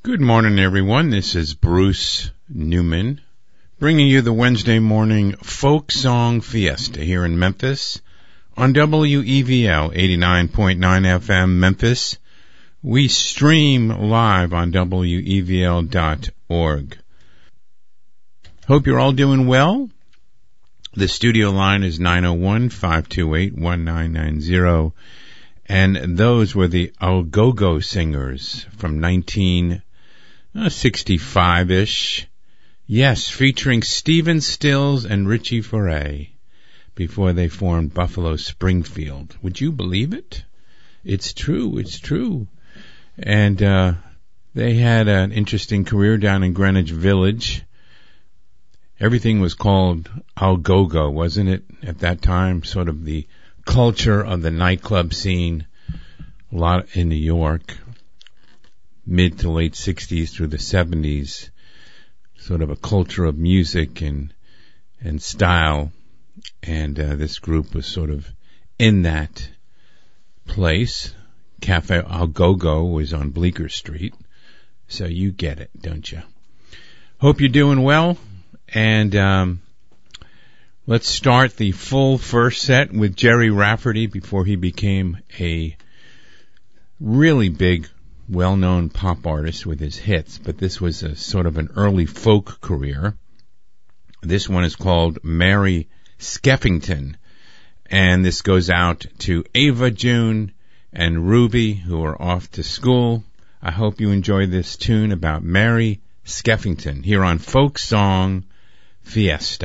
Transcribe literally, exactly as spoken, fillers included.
Good morning, everyone. This is Bruce Newman, bringing you the Wednesday morning folk song fiesta here in Memphis on W E V L eighty-nine point nine F M Memphis. We stream live on W E V L dot org. Hope you're all doing well. The studio line is nine oh one, five two eight, one nine nine zero, and those were the Al-Go-Go Singers from nineteen sixty-five-ish. Yes, featuring Stephen Stills and Richie Foray before they formed Buffalo Springfield. Would you believe it? It's true, it's true. And uh, they had an interesting career down in Greenwich Village. Everything was called Al-Go-Go, wasn't it, at that time? Sort of the culture of the nightclub scene, a lot in New York. Mid to late sixties through the seventies, sort of a culture of music and and style, and uh, this group was sort of in that place. Cafe Al-Go-Go was on Bleecker Street, so you get it, don't you? Hope you're doing well, and um, let's start the full first set with Gerry Rafferty before he became a really big well-known pop artist with his hits, but this was a sort of an early folk career. This one is called Mary Skeffington, and this goes out to Ava June and Ruby, who are off to school. I hope you enjoy this tune about Mary Skeffington here on Folk Song Fiesta.